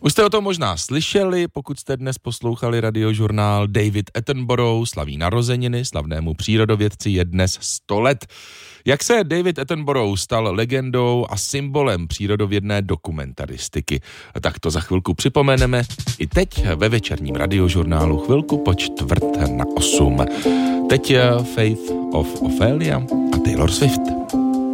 Už jste o tom možná slyšeli, pokud jste dnes poslouchali radiožurnál. David Attenborough slaví narozeniny, slavnému přírodovědci je dnes 100 let. Jak se David Attenborough stal legendou a symbolem přírodovědné dokumentaristiky? Tak to za chvilku připomeneme i teď ve večerním radiožurnálu chvilku po 7:45. Teď Faith of Ophelia a Taylor Swift.